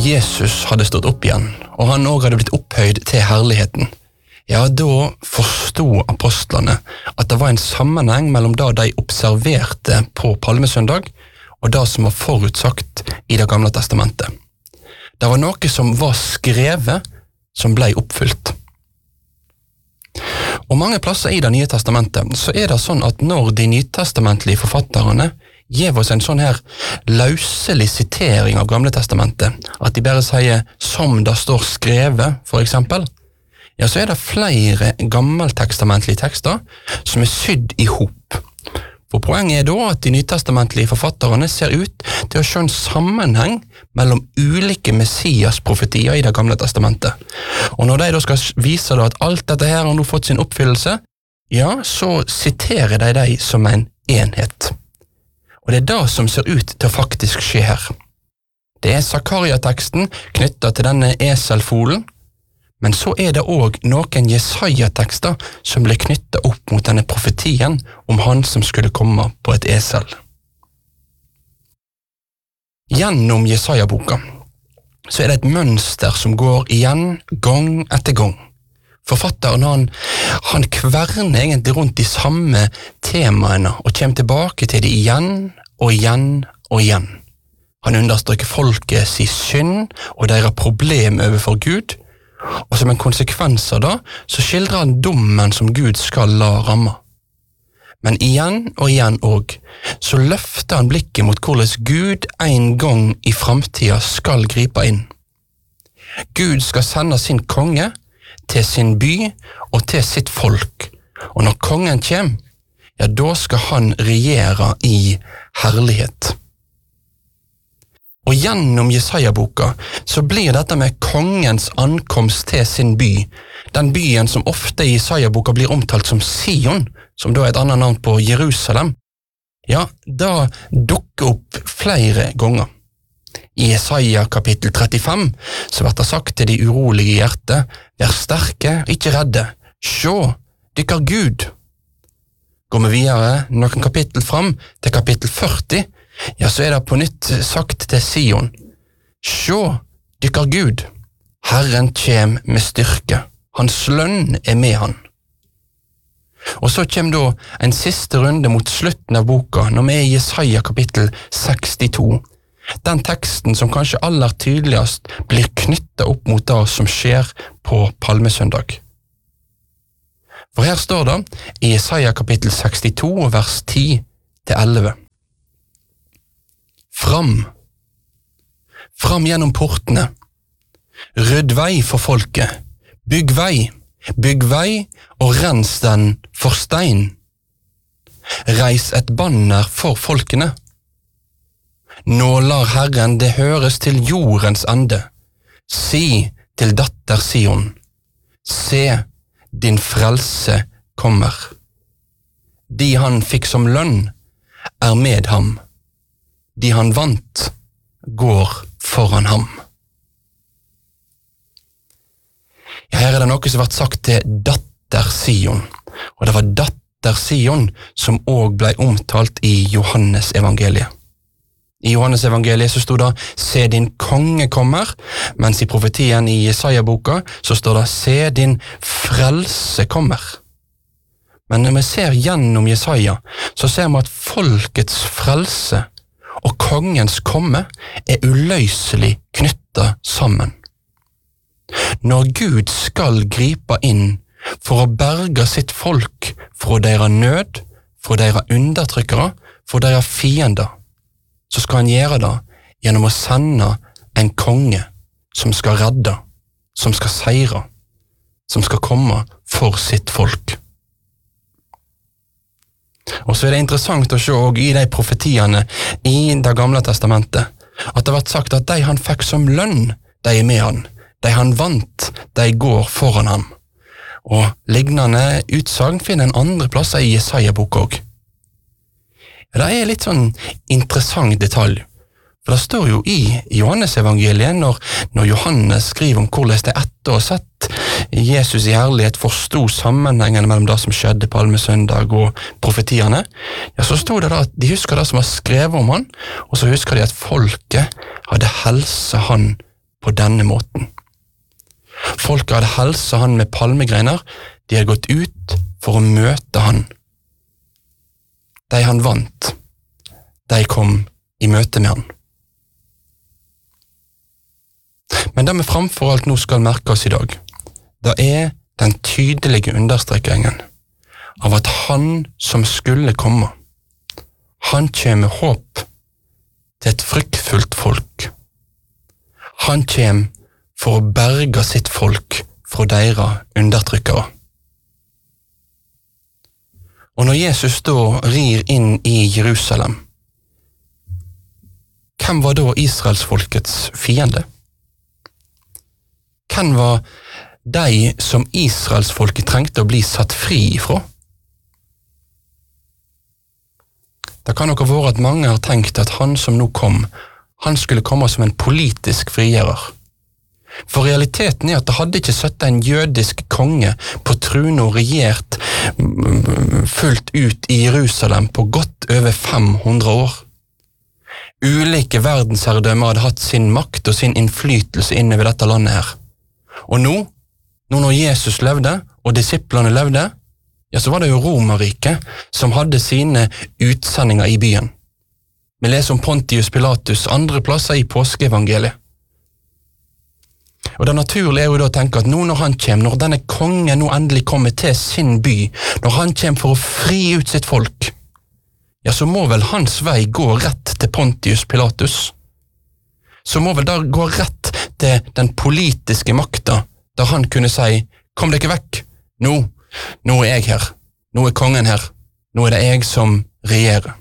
Jesus hadde stått opp igjen, og han også hadde blitt opphøyd til herligheten, ja, da forstod apostlene at det var en sammenheng mellom det de observerte på palmesøndag og det som var forutsagt i det gamle testamentet. Det var noe som var skrevet, som ble oppfylt. Og mange plasser i det nye testamentet så det sånn at når de nytestamentlige forfatterne gir oss en sånn her løselig sitering av gamle testamentet, at de bare sier som det står skrevet, for eksempel, ja, så det flere gammeltestamentlige tekster som sydd i hop. For poenget da at de nytestamentlige forfatterne ser ut til å se en sammenheng mellom ulike messias-profetier i det gamle testamentet. Og når de da skal vise da at alt dette her har nå fått sin oppfyllelse, ja, så siterer de som en enhet. Og det det som ser ut til å faktisk skje her. Det Zakaria-teksten knyttet til denne eselfolen, men så det også noen Jesaja-tekster som ble knyttet opp mot denne profetien om han som skulle komme på et esel. Gjennom Jesaja-boka så det et mønster som går igjen gang etter gang. Forfatteren han kverner egentlig rundt de samme temaene og kommer tilbake til det igjen og igjen og igjen. Han understreker folkets synd og deres problem overfor Gud, og som en konsekvens av det, så skildrer han dommen som Gud skal la ramme. Men igjen og igjen også, så løfter han blikket mot hvordan Gud en gang i fremtiden skal gripe inn. Gud skal sende sin konge til sin by og til sitt folk, og når kongen kommer, ja, da skal han regjere i herlighet. Og gjennom Jesaja-boka så blir dette med kongens ankomst til sin by, den byen som ofte i Jesaja-boka blir omtalt som Sion, som da et annet navn på Jerusalem, ja, da dukker opp flere ganger. I Jesaja kapittel 35 så blir det sagt til de urolige hjertet, vær sterke, ikke redde, sjå, dykker Gud. Går vi videre noen kapittel fram til kapittel 40, ja, så det på nytt sagt til Sion, sjå, dykker Gud, Herren kjem med styrke, hans lønn med han. Og så kommer da en siste runde mot slutten av boka, når vi i Jesaja kapittel 62, den teksten som kanskje aller tydeligst blir knyttet opp mot det som skjer på palmesøndag. For her står det i Jesaja kapittel 62, vers 10-11. Fram gjennom portene, rydd vei for folket, bygg vei og rens den for stein. Reis et banner for folkene. Nå lar Herren det høres til jordens ende. Si til datter Sion, se, din frelse kommer. De han fikk som lønn med ham. De han vant, går foran ham. Ja, her det noe som ble sagt til datter Sion, og det var datter Sion som også ble omtalt i Johannes evangeliet. I Johannes evangeliet så stod det, se din konge kommer, mens i profetien i Jesaja-boka så står det, se din frelse kommer. Men når vi ser gjennom Jesaja, så ser vi at folkets frelse og kongens komme uløselig knyttet sammen. Når Gud skal gripe inn for å berge sitt folk fra deres nød, fra deres undertrykkere, fra deres fiender, så skal han gjøre det gjennom å sende en konge som skal redde, som skal seire, som skal komme for sitt folk. Og så det interessant å se også i de profetiene i det gamle testamentet, at det ble sagt at de han fikk som lønn, de med han, de han vant, de går foran ham. Og lignende utsagn finner en andre plasser i Jesaja-boka også. Det litt sånn interessant detalj, for det står jo i Johannes evangeliet når Johannes skriver om hvordan det etter å ha sett Jesus i herlighet forstod sammenhengen mellom det som skjedde på palmesøndag og profetiene, ja, så stod det da at de husker det som var skrevet om han, og så husker de at folket hadde helset han på denne måten. Folket hadde helset han med palmegreiner, de hadde gått ut for å møte han. De han vant, de kom i møte med han. Men det vi framfor alt nå skal merke oss i dag, det er den tydelige understrekningen av at han som skulle komme, han kommer med håp til et fryktfullt folk. Han kommer for å berge sitt folk fra deres undertrykkere. Og når Jesus da rir inn i Jerusalem, hvem var da Israelsfolkets fiende? Hvem var de som Israelsfolket trengte å bli satt fri ifra? Det kan nok være at mange har tenkt at han som nå kom, han skulle komme som en politisk frigjører. For realiteten er at det hadde ikke sittet en jødisk konge på trone og regjert fullt ut i Jerusalem på godt over 500 år. Ulike verdensherredømmer hadde hatt sin makt og sin innflytelse inne ved dette landet her. Og nå når Jesus levde og disiplene levde, ja, så var det jo Romerriket som hadde sine utsendinger i byen. Vi leser om Pontius Pilatus andre plasser i påskeevangeliet. Og det naturlige er jo da å tenke at nå når han kommer, når denne kongen nå endelig kommer til sin by, når han kommer for å fri ut sitt folk, ja, så må vel hans vei gå rett til Pontius Pilatus. Så må vel da gå rett til den politiske makta, der han kunne si, kom dere vekk, nå er jeg her, nå er kongen her, nå er det jeg som regjerer.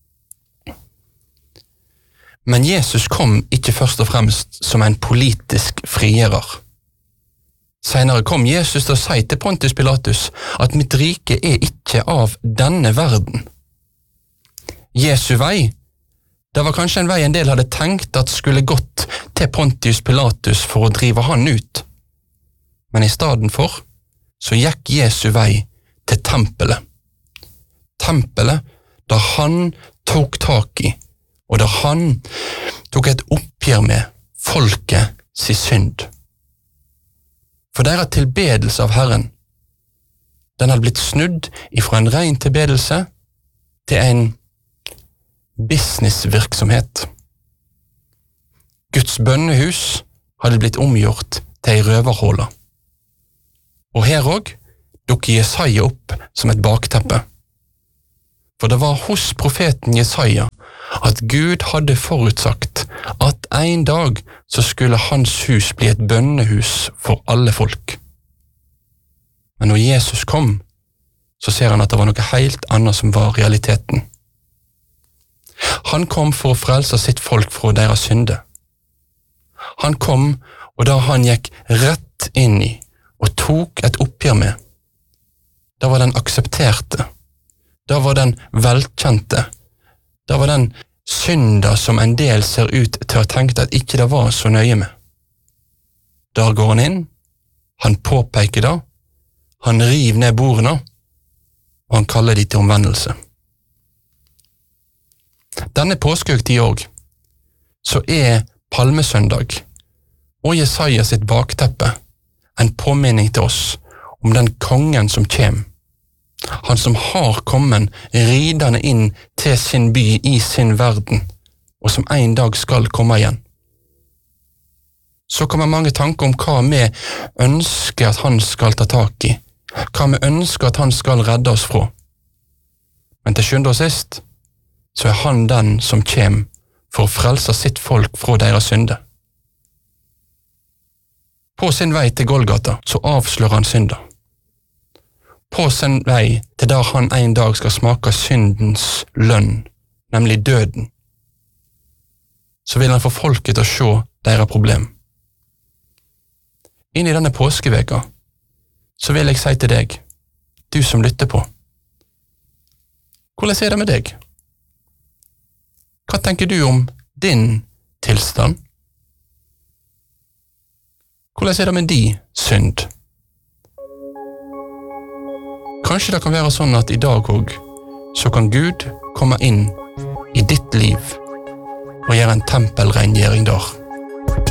Men Jesus kom ikke først og fremst som en politisk frigjører. Senere kom Jesus til å si til Pontius Pilatus at mitt rike er ikke av denne verden. Jesu vei, det var kanskje en vei en del hadde tenkt at skulle gått til Pontius Pilatus for å drive han ut. Men i stedet for, så gikk Jesu vei til tempelet. Tempelet der han tok tak i, og der han tok et oppgjør med folket sin synd. For deres tilbedelse av Herren, den hadde blitt snudd ifra en ren tilbedelse til en businessvirksomhet. Guds bønnehus hadde blitt omgjort til en røverhåle. Og her også dukker Jesaja opp som et bakteppe. For det var hos profeten Jesaja at Gud hadde forutsagt at en dag så skulle hans hus bli et bønnehus for alle folk. Men når Jesus kom, så ser han at det var noe helt annet som var realiteten. Han kom for å frelse sitt folk fra deres synde. Han kom, og da han gikk rett inn i og tok et oppgjør med, da var den aksepterte, da var den velkjente, da var den synda som en del ser ut til å tenke at ikke det var så nøye med. Der går han inn, han påpeker det, han river ned bordene, og han kaller de til omvendelse. Denne påskehøgtid også, så er palmesøndag og Jesaja sitt bakteppe en påminning til oss om den kongen som kommer, han som har kommet ridende inn til sin by i sin verden, og som en dag skal komme igjen. Så kommer mange tanker om hva vi ønsker at han skal ta tak i, hva vi ønsker at han skal redde oss fra. Men til sjuende og sist, så er han den som kommer for å frelse sitt folk fra deres synde. På sin vei til Golgata så avslører han synda. På sin vei til der han en dag skal smake syndens lønn, nemlig døden, så vil han få folket til å se deres problem. Inn i denne påskeveka, så vil jeg si til deg, du som lytter på, hvordan er det med deg? Hva tenker du om din tilstand? Hvordan er det med din synd? Kanskje det kan være sånn at i dag også, så kan Gud komme inn i ditt liv og gjøre en tempelrengjering der.